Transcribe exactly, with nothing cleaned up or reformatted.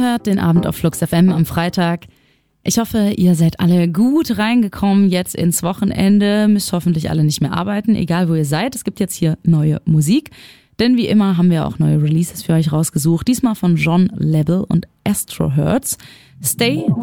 hört den Abend auf Flux F M am Freitag. Ich hoffe, ihr seid alle gut reingekommen jetzt ins Wochenende. Müsst hoffentlich alle nicht mehr arbeiten, egal wo ihr seid. Es gibt jetzt hier neue Musik. Denn wie immer haben wir auch neue Releases für euch rausgesucht. Diesmal von John Label und Astro Hertz. Stay